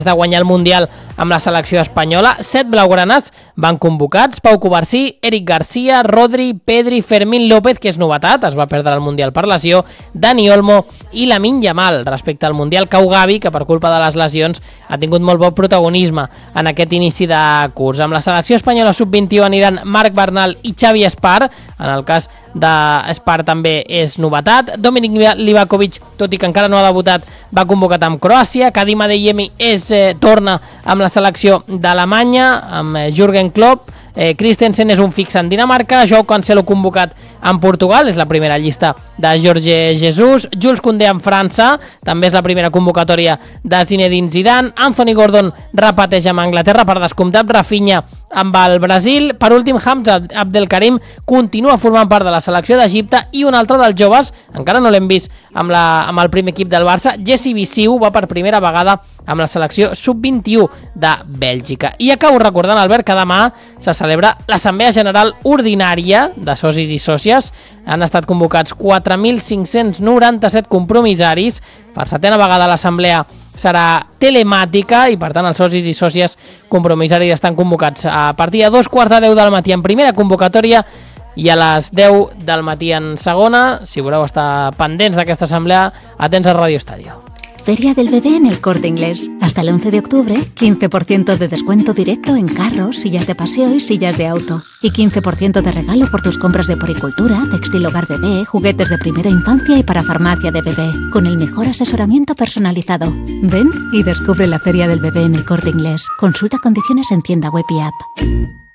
de guanyar el Mundial amb la selecció espanyola. 7 blaugranes van convocats: Pau Cubarsí, Eric Garcia, Rodri, Pedri, Fermín López, que és novetat, es va perdre el Mundial per lesió, Dani Olmo i Lamine Yamal. Respecte al Mundial, Pau Gavi, que per culpa de les lesions ha tingut molt bon protagonisme en aquest inici de curs. Amb la selecció espanyola sub-21 aniran Marc Bernal i Xavi Espar. En el cas d'Espar també és novetat. Dominic Livakovic, tot i que encara no ha debutat, va convocat amb Croàcia. Kadim Adeyemi torna amb la selecció d'Alemanya, amb Jürgen Klopp. Christensen és un fix en Dinamarca. Joao Cancelo convocat en Portugal, és la primera llista de Jorge Jesus. Jules Koundé en França, també és la primera convocatòria de Zinedine Zidane. Anthony Gordon repeteix amb Anglaterra, per descomptat Rafinha amb el Brasil. Per últim, Hamza Abdelkarim continua formant part de la selecció d'Egipte, i un altre dels joves, encara no l'hem vist amb el primer equip del Barça, Jesse Bissiu, va per primera vegada amb la selecció sub-21 de Bèlgica. I acabo recordant, Albert, que demà se celebra l'Assemblea General Ordinària de Socis i Sòcies. Han estat convocats 4.597 compromissaris. Per 7a vegada l'assemblea serà telemàtica i, per tant, els socis i sòcies compromissaris estan convocats a partir de 2:15 del matí en primera convocatòria i a les 10 del matí en segona. Si voleu estar pendents d'aquesta assemblea, atents a Radio Estadio. Feria del Bebé en El Corte Inglés. Hasta el 11 de octubre, 15% de descuento directo en carros, sillas de paseo y sillas de auto. Y 15% de regalo por tus compras de poricultura, textil hogar bebé, juguetes de primera infancia y para farmacia de bebé, con el mejor asesoramiento personalizado. Ven y descubre la Feria del Bebé en El Corte Inglés. Consulta condiciones en tienda web y app.